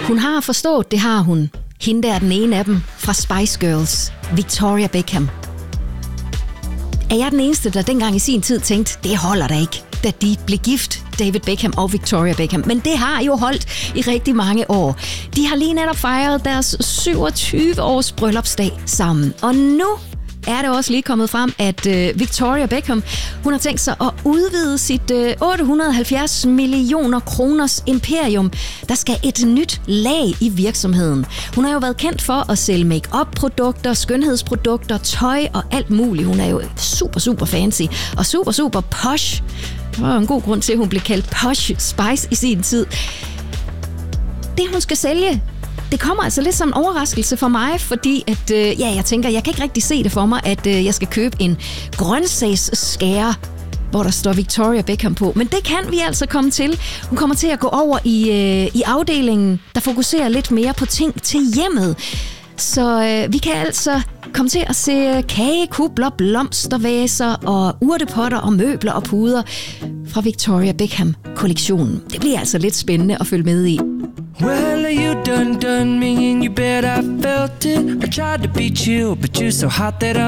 Hun har forstået, det har hun. Hende der er den ene af dem fra Spice Girls, Victoria Beckham. Er jeg den eneste, der dengang i sin tid tænkte, det holder da ikke, da de blev gift, David Beckham og Victoria Beckham. Men det har jo holdt i rigtig mange år. De har lige netop fejret deres 27-års bryllupsdag sammen. Og nu er det også lige kommet frem, at Victoria Beckham, hun har tænkt sig at udvide sit 870 millioner kroners imperium. Der skal et nyt lag i virksomheden. Hun har jo været kendt for at sælge make-up-produkter, skønhedsprodukter, tøj og alt muligt. Hun er jo super, super fancy og super, super posh. Der var en god grund til, at hun blev kaldt Posh Spice i sin tid. Det, hun skal sælge, det kommer altså lidt som en overraskelse for mig, fordi at, jeg tænker, jeg kan ikke rigtig se det for mig, at jeg skal købe en grøntsagsskære, hvor der står Victoria Beckham på. Men det kan vi altså komme til. Hun kommer til at gå over i afdelingen, der fokuserer lidt mere på ting til hjemmet. Så vi kan altså komme til at se kagekubler, blomstervaser og urtepotter og møbler og puder fra Victoria Beckham-kollektionen. Det bliver altså lidt spændende at følge med i. Well, you done me and you bet I felt it. I tried to beat you, but you're so hot that